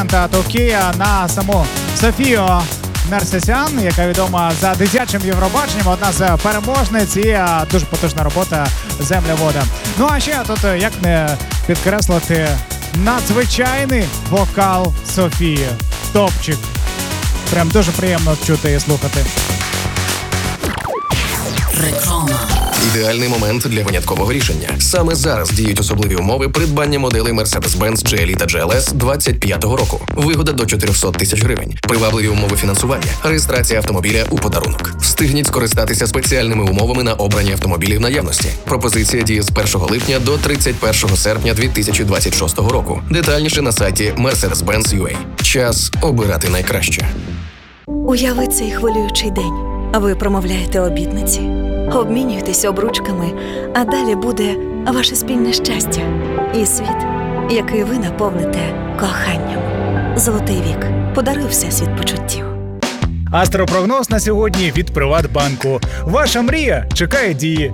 Kia на саму Софію Нерсесян, яка відома за дитячим Євробаченням, одна з переможниць і дуже потужна робота «Земля, вода». Ну а ще тут, як не підкреслити, надзвичайний вокал Софії. Топчик. Прям дуже приємно чути і слухати. Реклама. Ідеальний момент для виняткового рішення. Саме зараз діють особливі умови придбання моделей Mercedes-Benz GLE та GLS 25-го року. Вигода до 400 тисяч гривень. Привабливі умови фінансування. Реєстрація автомобіля у подарунок. Встигніть скористатися спеціальними умовами на обрані автомобілі в наявності. Пропозиція діє з 1 липня до 31 серпня 2026 року. Детальніше на сайті Mercedes-Benz.ua. Час обирати найкраще. Уяви цей хвилюючий день. А ви промовляєте обітниці, обмінюєтесь обручками, а далі буде ваше спільне щастя і світ, який ви наповните коханням. Золотий вік. Подаруй всесвіт почуттів. Астропрогноз на сьогодні від Приватбанку. Ваша мрія чекає дії.